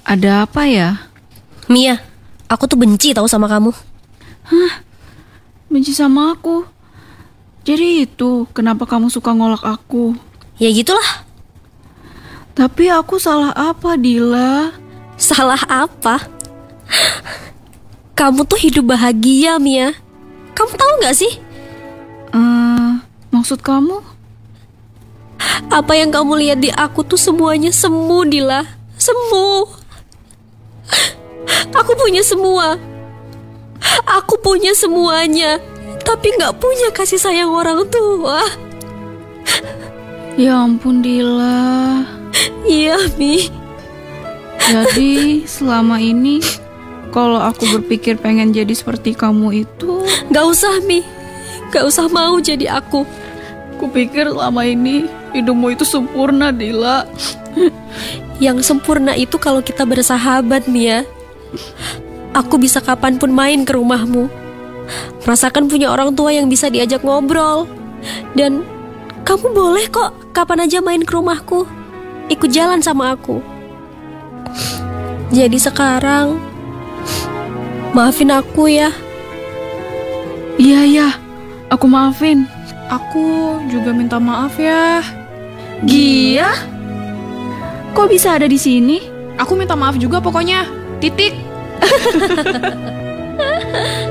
Ada apa ya? Mia, aku tuh benci tahu sama kamu. Benci sama aku? Jadi itu kenapa kamu suka ngolak aku? Ya gitulah. Tapi aku salah apa, Dila? Salah apa? Kamu tuh hidup bahagia, Mia. Kamu tahu gak sih? Maksud kamu? Apa yang kamu lihat di aku tuh semuanya semu, Dila. Semu. Aku punya semua. Aku punya semuanya, tapi gak punya kasih sayang orang tua. Ya ampun, Dila. Iya, Mi. Jadi selama ini kalau aku berpikir pengen jadi seperti kamu itu, Gak usah, Mi. Gak usah mau jadi aku. kupikir selama ini hidupmu itu sempurna, Dila. Yang sempurna itu kalau kita bersahabat, Mia. Aku bisa kapanpun main ke rumahmu, merasakan punya orang tua yang bisa diajak ngobrol. Dan kamu boleh kok kapan aja main ke rumahku, ikut jalan sama aku. Jadi sekarang maafin aku ya. Iya, aku maafin. Aku juga minta maaf ya. Gia? Kok bisa ada di sini? Aku minta maaf juga pokoknya. Titik.